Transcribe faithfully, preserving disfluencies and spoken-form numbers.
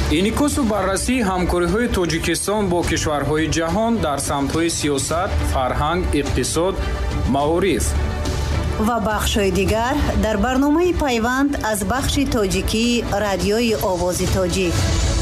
инъикосу баррасии ҳамкориҳои Тоҷикистон бо кишварҳои ҷаҳон дар самтҳои сиёсат, фарҳанг, иқтисод, маориф ва бахшҳои дигар дар барномаи пайванд аз бахши тоҷикии радиои Овози Тоҷик.